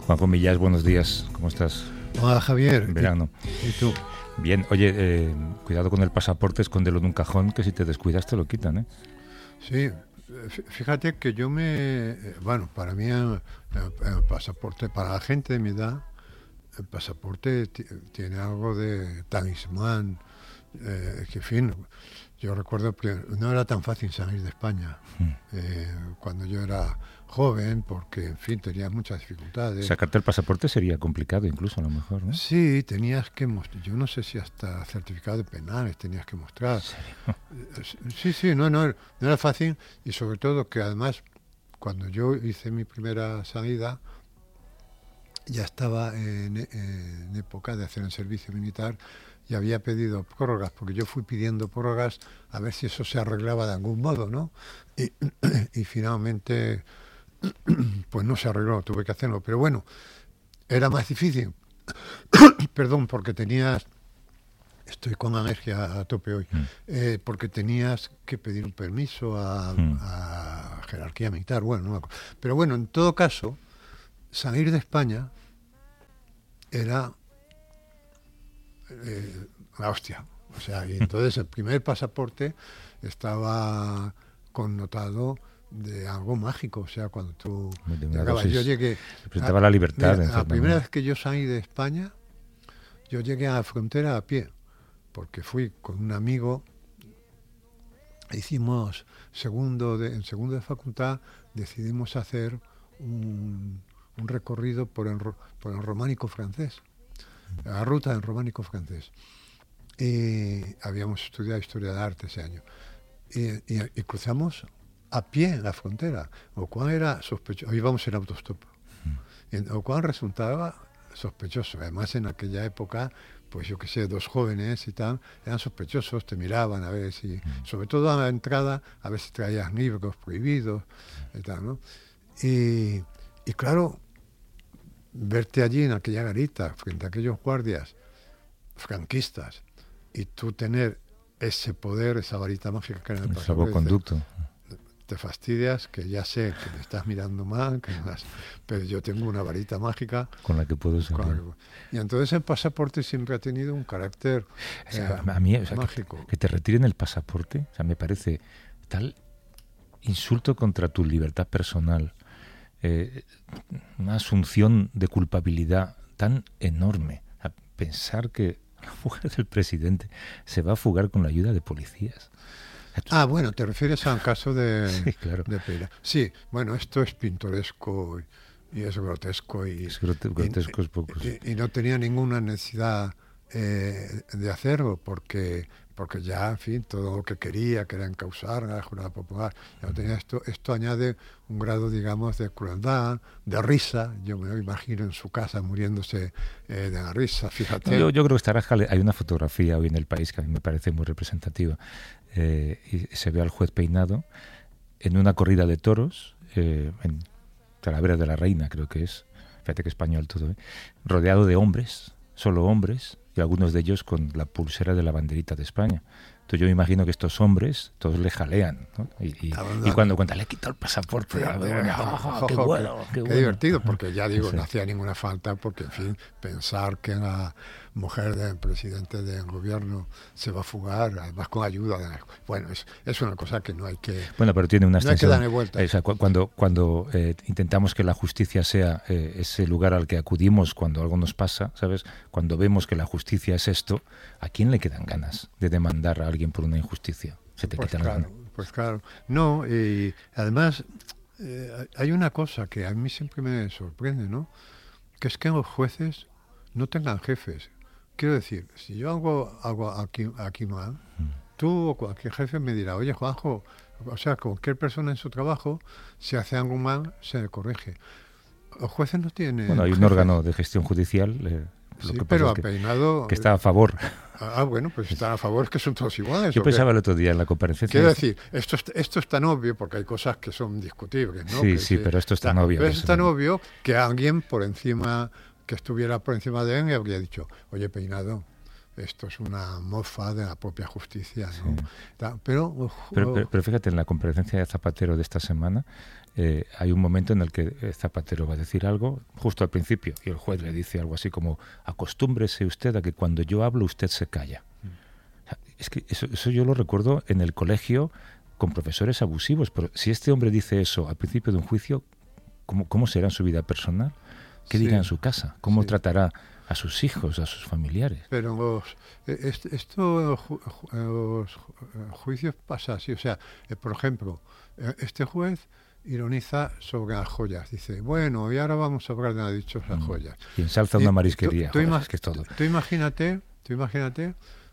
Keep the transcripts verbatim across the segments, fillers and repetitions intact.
Juanjo Millás, buenos días, ¿cómo estás? Hola, Javier. En verano. ¿Y tú? Bien, oye, eh, cuidado con el pasaporte, escóndelo en un cajón, que si te descuidas te lo quitan, ¿eh? Sí, fíjate que yo me... Bueno, para mí el, el pasaporte, para la gente de mi edad, el pasaporte t- tiene algo de talismán, eh, que en fin, yo recuerdo que no era tan fácil salir de España mm. eh, cuando yo era joven, porque, en fin, tenía muchas dificultades. Sacarte el pasaporte sería complicado incluso, a lo mejor, ¿no? Sí, tenías que mostrar, yo no sé si hasta certificado de penales tenías que mostrar. ¿En serio? Sí, sí, no, no, no era fácil, y sobre todo que además, cuando yo hice mi primera salida, ya estaba en, en época de hacer el servicio militar y había pedido prórrogas, porque yo fui pidiendo prórrogas a ver si eso se arreglaba de algún modo, ¿no? Y, y finalmente, pues no se arregló, tuve que hacerlo. Pero bueno, era más difícil, perdón, porque tenías, estoy con alergia a tope hoy, mm. eh, porque tenías que pedir un permiso a, mm. a jerarquía militar, bueno, no, pero bueno, en todo caso, salir de España era eh, la hostia. O sea, y entonces el primer pasaporte estaba connotado de algo mágico. O sea, cuando tú llegabas, yo llegué... Representaba la libertad. Mira, la primera vez que yo salí de España, yo llegué a la frontera a pie, porque fui con un amigo, hicimos segundo de, en segundo de facultad, decidimos hacer un... un recorrido por el, por el románico francés, la ruta del románico francés. Y habíamos estudiado historia de arte ese año. Y, y, y cruzamos a pie la frontera, lo cual era sospechoso. Íbamos en autostop. Y, lo cual resultaba sospechoso. Además, en aquella época, pues yo qué sé, dos jóvenes y tal, eran sospechosos, te miraban a ver si, sobre todo a la entrada, a ver si traías libros prohibidos y tal, ¿no? Y, y claro, verte allí en aquella garita, frente a aquellos guardias franquistas, y tú tener ese poder, esa varita mágica que era el salvoconducto. Te fastidias, que ya sé que me estás mirando mal, que más, pero yo tengo una varita mágica con la que puedo salir. Y entonces el pasaporte siempre ha tenido un carácter o sea, eh, a mí, o sea, mágico. Que, que te retiren el pasaporte, o sea, me parece tal insulto contra tu libertad personal. Eh, una asunción de culpabilidad tan enorme, a pensar que la mujer del presidente se va a fugar con la ayuda de policías. Ah, bueno, te refieres a un caso de, sí, claro. de Peira. Sí, bueno, esto es pintoresco y, y es grotesco y, es grote- grotesco y, es poco, sí. y, y no tenía ninguna necesidad eh, de hacerlo porque porque ya, en fin, todo lo que quería, que era encausar la Jornada Popular, ya no tenía esto. Esto añade un grado, digamos, de crueldad, de risa. Yo me lo imagino en su casa muriéndose eh, de la risa, fíjate. Yo, yo creo que estará, hay una fotografía hoy en El País que a mí me parece muy representativa. Eh, y se ve al juez peinado en una corrida de toros, eh, en Talavera de la Reina, creo que es, fíjate que español todo, ¿eh? Rodeado de hombres, solo hombres, y algunos de ellos con la pulsera de la banderita de España. Entonces yo me imagino que estos hombres todos le jalean, ¿no? Y, y, y cuando cuenta, le he quitado el pasaporte, pero, pero, pero, oh, qué, qué, bueno, qué, qué bueno. divertido, porque ya digo, sí. no hacía ninguna falta, porque en fin, pensar que la mujer del presidente del gobierno se va a fugar, además con ayuda de la... Bueno, es, es una cosa que no hay que... Bueno, pero tiene una extensión. No hay que darle vuelta. Eh, o sea, cu- cuando cuando eh, intentamos que la justicia sea eh, ese lugar al que acudimos cuando algo nos pasa, ¿sabes? Cuando vemos que la justicia es esto, ¿a quién le quedan ganas de demandar a alguien por una injusticia? Se te Pues quitan claro, las ganas. pues claro. No, y además eh, hay una cosa que a mí siempre me sorprende, ¿no? Que es que los jueces no tengan jefes. Quiero decir, si yo hago algo aquí, aquí mal, mm. tú o cualquier jefe me dirá, oye, Juanjo, o sea, cualquier persona en su trabajo, si hace algo mal, se le corrige. Los jueces no tienen... Bueno, hay un jefes. órgano de gestión judicial, eh, lo sí, que pero pasa ha es que, peinado... que está a favor. Ah, bueno, pues están a favor, que son todos iguales. Yo pensaba el otro día en la comparecencia. Quiero decir, esto es, esto es tan obvio, porque hay cosas que son discutibles, ¿no? Sí, que sí, se, pero esto es tan ta, obvio. Pero es tan obvio que alguien por encima, que estuviera por encima de él, le habría dicho, oye, Peinado, esto es una mofa de la propia justicia, ¿no? Sí. Ta- Pero, uh, Pero, pero, pero fíjate, en la comparecencia de Zapatero de esta semana eh, hay un momento en el que eh, Zapatero va a decir algo justo al principio y el juez le dice algo así como: acostúmbrese usted a que cuando yo hablo usted se calla. O sea, es que eso, eso yo lo recuerdo en el colegio con profesores abusivos, pero si este hombre dice eso al principio de un juicio, ¿cómo, cómo será en su vida personal? ¿Qué Sí, dirá en su casa? ¿Cómo sí. tratará a sus hijos, a sus familiares? Pero los, eh, est- esto, ju- ju- los ju- juicios pasa así. O sea, eh, por ejemplo, eh, este juez ironiza sobre las joyas. Dice, bueno, y ahora vamos a hablar de las dichosas Mm. joyas. Y ensalza Y una tú- marisquería. tú Joder, ima- es que es todo. tú- tú imagínate, tú imagínate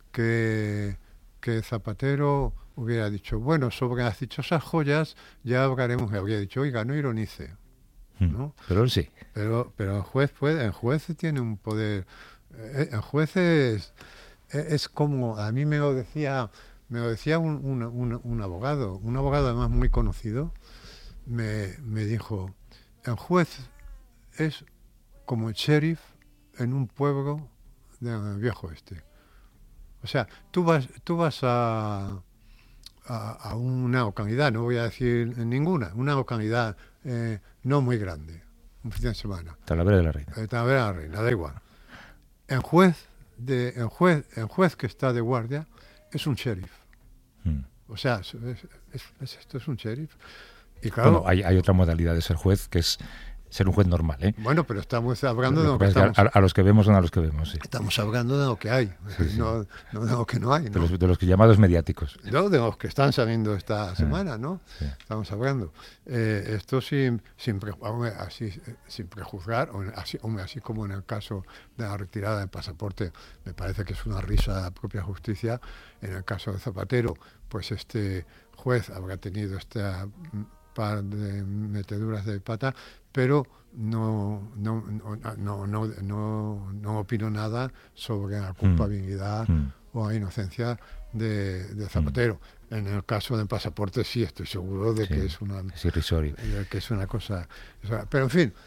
que, que Zapatero hubiera dicho, bueno, sobre las dichosas joyas ya hablaremos. Y habría dicho, oiga, no ironice, Mm. ¿no? Pero él sí. Pero, pero el juez puede, el juez tiene un poder. eh, El juez es, es es como, a mí me lo decía, me lo decía un, un- un- un abogado, un abogado además muy conocido, me, me dijo, el juez es como el sheriff en un pueblo del viejo oeste. O sea, tú vas, tú vas a, a, a una localidad, no voy a decir ninguna, una localidad eh, no muy grande, un fin de semana. Talavera de la Reina. Eh, Talavera de la Reina, da igual. El juez, de, el, juez, el juez que está de guardia es un sheriff. Mm. O sea, es, es- es- es- esto es un sheriff. Y claro, Bueno, hay, hay otra modalidad de ser juez, que es ser un juez normal, ¿eh? bueno, pero estamos hablando de Lo lo que que pasa es que estamos, a, a los que vemos son a los que vemos, sí. estamos hablando de lo que hay, Sí, sí. No, no de lo que no hay, De ¿no? los, de los que llamados mediáticos. No, de los que están saliendo esta semana, ¿no? Sí. Estamos hablando. Eh, esto sin, sin, pre- hombre, así, eh, sin prejuzgar, o así, hombre, así como en el caso de la retirada del pasaporte, me parece que es una risa de la propia justicia. En el caso de Zapatero, pues este juez habrá tenido esta mm, par de meteduras de pata, pero no, no, no, no, no, no, no opino nada sobre la culpabilidad Mm. o la inocencia de, de Zapatero. En el caso del pasaporte sí estoy seguro de Sí, que es una es irrisorio. de que es una cosa, o sea, pero en fin,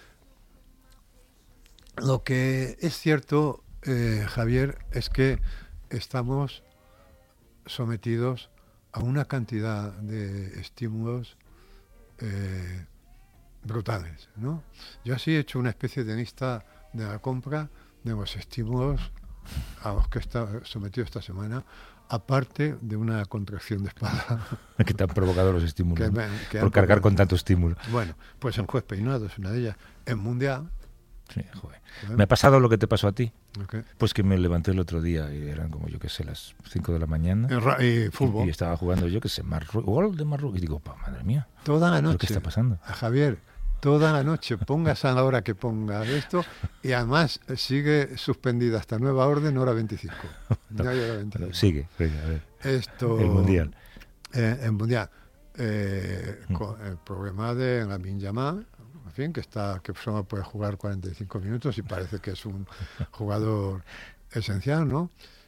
lo que es cierto, eh, Javier, es que estamos sometidos a una cantidad de estímulos eh, brutales, ¿no? Yo así he hecho una especie de lista de la compra de los estímulos a los que está sometido esta semana, aparte de una contracción de espada Que te han provocado los estímulos, que ¿no? me- que Por han cargar provocado. con tanto estímulo. Bueno, pues en Juez Peinado es una de ellas. En Mundial, Sí, joder. ¿eh? Me ha pasado lo que te pasó a ti. Ok. Pues que me levanté el otro día y eran como, yo qué sé, las cinco de la mañana. En ra- y Y, fútbol, y estaba jugando, yo qué sé, Marru- gol de Marruecos. Y digo, pa, madre mía, toda la ¿pero noche. qué está pasando? A Javier, toda la noche, pongas a la hora que pongas esto, y además eh, sigue suspendida hasta nueva orden, hora veinticinco. No hay hora Pero veinticinco. sigue, venga, a ver. Esto, El Mundial. eh, el Mundial. Eh, Mm. con el problema de Lamine Yamal, en fin, que está que solo puede jugar cuarenta y cinco minutos y parece que es un jugador esencial, ¿no?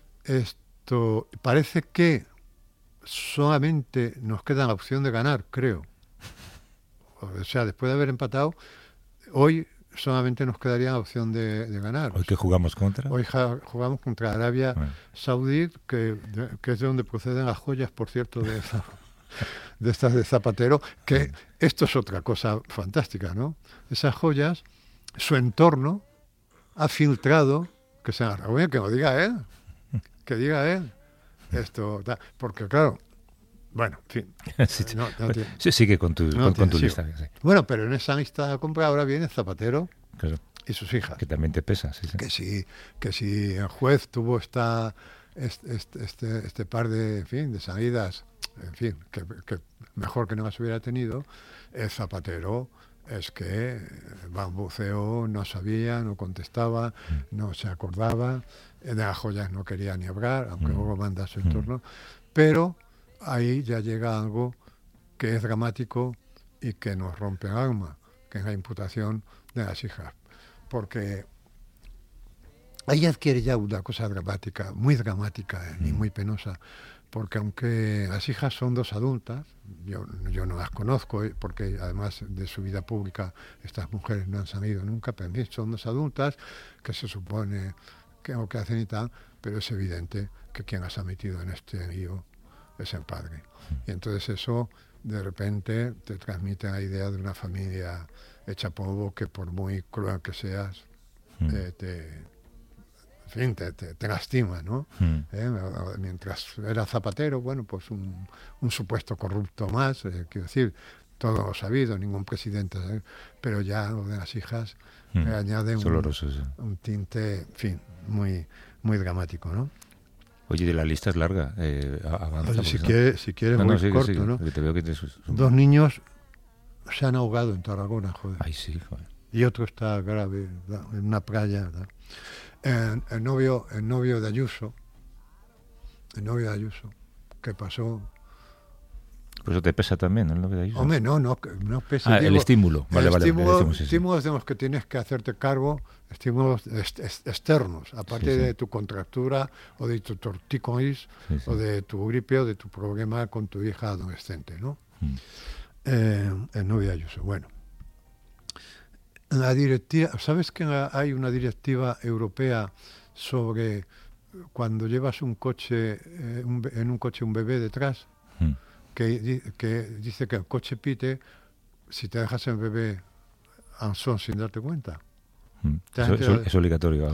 Esto parece que solamente nos queda la opción de ganar, creo. O sea, después de haber empatado, hoy solamente nos quedaría la opción de, de ganar. Hoy que jugamos contra. Hoy ja- jugamos contra Arabia Bueno, Saudí, que, de- que es de donde proceden las joyas, por cierto, de, de estas de Zapatero, que esto es otra cosa fantástica, ¿no? Esas joyas, su entorno ha filtrado, que se oye, que lo diga él, que diga él, esto, ta- porque claro, bueno, en fin. sí, eh, no- no tiene- sí, sigue con tu, no con, con tiene- tu sí. lista. Sí, Bueno, pero en esa lista de compra ahora viene Zapatero claro, y sus hijas. que también te pesa. Sí, sí. Que si, que si el juez tuvo esta, este, este, este, este par de, en fin, de salidas, en fin, que, que mejor que no las hubiera tenido, el Zapatero es que bambuceó, no sabía, no contestaba, no se acordaba, de las joyas no quería ni hablar, aunque Mm. luego manda a su Mm. entorno, pero ahí ya llega algo que es dramático y que nos rompe el alma, que es la imputación de las hijas. Porque ahí adquiere ya una cosa dramática, muy dramática eh, y Mm. muy penosa, porque aunque las hijas son dos adultas, yo, yo no las conozco, eh, porque además de su vida pública estas mujeres no han salido nunca, pero en fin, son dos adultas que se supone que lo que hacen y tal, pero es evidente que quien las ha metido en este lío es el padre. Y entonces eso, de repente, te transmite la idea de una familia hecha polvo que, por muy cruel que seas, Mm. eh, te, en fin, te, te, te lastima, ¿no? Mm. Eh, mientras era Zapatero, bueno, pues un, un supuesto corrupto más, eh, quiero decir, todo lo sabido, ningún presidente, ¿eh? Pero ya lo de las hijas Mm. le añade un, Doloroso, sí. un tinte, en fin, muy, muy dramático, ¿no? Oye, de la lista es larga. Eh, avanza, Oye, porque si no- quieres, si quieres, No, muy no, sigue, corto, sigue, ¿no? porque te veo que te- es un- Dos niños se han ahogado en Tarragona, joder. Ay, sí, joder. Y otro está grave, ¿verdad? En una playa, ¿verdad? El, el novio, el novio de Ayuso, el novio de Ayuso, que pasó. Pues eso te pesa también, ¿no? El novio de Ayuso. Hombre, no, no, no pesa. Ah, el digo, estímulo. Vale, el vale, estímulo, vale, decimos eso. estímulos de los que tienes que hacerte cargo, estímulos est- est- externos, aparte Sí, sí. de tu contractura o de tu tortícolis Sí, sí. o de tu gripe o de tu problema con tu hija adolescente, ¿no? Mm. Eh, el novio de Ayuso. Bueno, la directiva, ¿sabes que hay una directiva europea sobre cuando llevas un coche, eh, un be- en un coche un bebé detrás, Mm. que, di- que dice que el coche pite si te dejas el bebé al son sin darte cuenta? Mm. ¿Te has Eso, eso- enterado? es obligatorio.